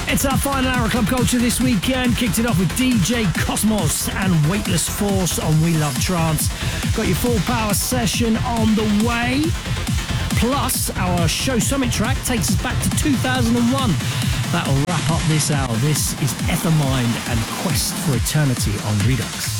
It's our final hour of Club Culture this weekend. Kicked it off with DJ Cosmos and Weightless Force on We Love Trance. Got your full power session on the way. Plus, our show summit track takes us back to 2001. That'll wrap up this hour. This is Ethermind and Quest for Eternity on Redux.